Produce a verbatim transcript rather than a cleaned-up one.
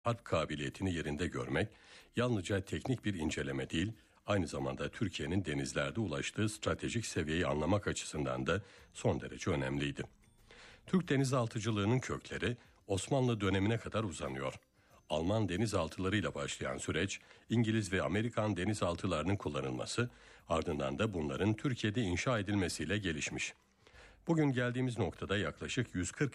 harp kabiliyetini yerinde görmek yalnızca teknik bir inceleme değil, aynı zamanda Türkiye'nin denizlerde ulaştığı stratejik seviyeyi anlamak açısından da son derece önemliydi. Türk denizaltıcılığının kökleri Osmanlı dönemine kadar uzanıyor. Alman denizaltılarıyla başlayan süreç, İngiliz ve Amerikan denizaltılarının kullanılması, ardından da bunların Türkiye'de inşa edilmesiyle gelişmiş. Bugün geldiğimiz noktada yaklaşık yüz kırk